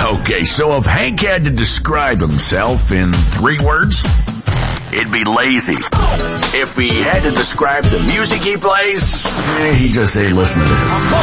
Okay, so if Hank had to describe himself in 3 words, it'd be lazy. If he had to describe the music he plays, he'd just say, listen to this.